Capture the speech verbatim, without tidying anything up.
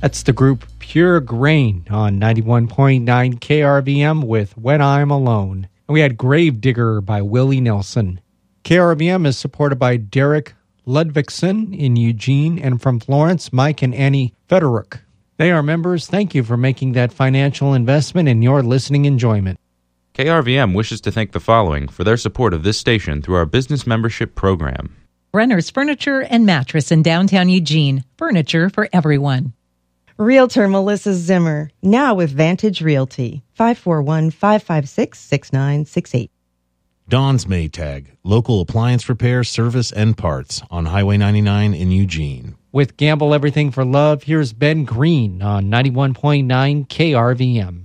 That's the group Pure Grain on ninety-one point nine K R V M with When I'm Alone. And we had Gravedigger by Willie Nelson. K R V M is supported by Derek Ludvigsen in Eugene, and from Florence, Mike and Annie Federuk. They are members. Thank you for making that financial investment in your listening enjoyment. K R V M wishes to thank the following for their support of this station through our business membership program. Brenner's Furniture and Mattress in downtown Eugene. Furniture for everyone. Realtor Melissa Zimmer, now with Vantage Realty, five four one, five five six, six nine six eight. Don's Maytag, local appliance repair, service, and parts on Highway ninety-nine in Eugene. With Gamble Everything for Love, here's Ben Green on ninety-one point nine K R V M.